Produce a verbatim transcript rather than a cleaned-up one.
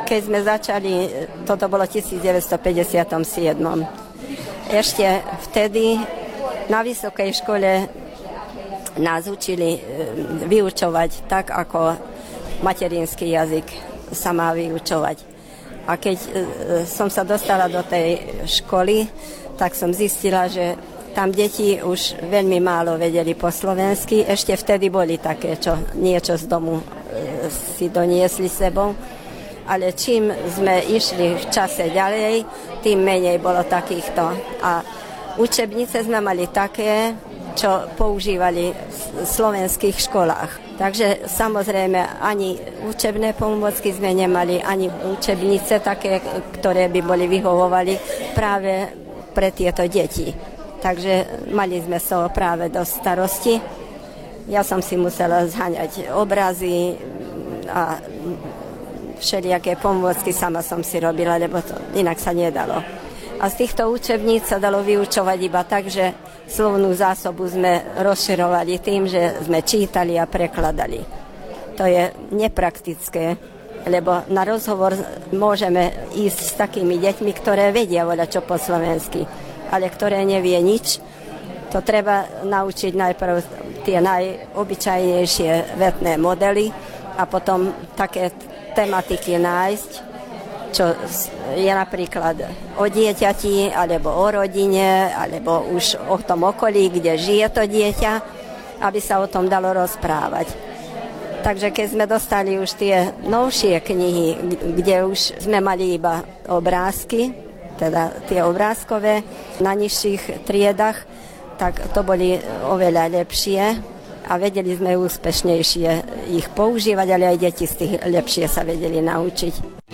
keď sme začali, toto bolo v devätnásťstopäťdesiatsedem. Ešte vtedy na vysokej škole nás učili vyučovať tak, ako materinský jazyk sa má vyučovať. A keď som sa dostala do tej školy, tak som zistila, že tam deti už veľmi málo vedeli po slovensky. Ešte vtedy boli také, čo niečo z domu si doniesli sebou. Ale čím sme išli v čase ďalej, tým menej bolo takýchto. A učebnice sme mali také, čo používali v slovenských školách. Takže samozrejme ani učebné pomôcky sme nemali, ani učebnice také, ktoré by boli vyhovovali práve pre tieto deti. Takže mali sme z toho práve dosť starosti. Ja som si musela zháňať obrazy a všelijaké pomôcky sama som si robila, lebo to inak sa nedalo. A z týchto učebníc sa dalo vyučovať iba tak, že slovnú zásobu sme rozširovali tým, že sme čítali a prekladali. To je nepraktické, lebo na rozhovor môžeme ísť s takými deťmi, ktoré vedia voľať čo po slovensky, ale ktoré nevie nič. To treba naučiť najprv tie najobyčajnejšie vetné modely a potom také tematiky nájsť, čo je napríklad o dieťati, alebo o rodine, alebo už o tom okolí, kde žije to dieťa, aby sa o tom dalo rozprávať. Takže keď sme dostali už tie novšie knihy, kde už sme mali iba obrázky, teda tie obrázkové na nižších triedach, tak to boli oveľa lepšie a vedeli sme úspešnejšie ich používať, ale aj deti z tých lepšie sa vedeli naučiť.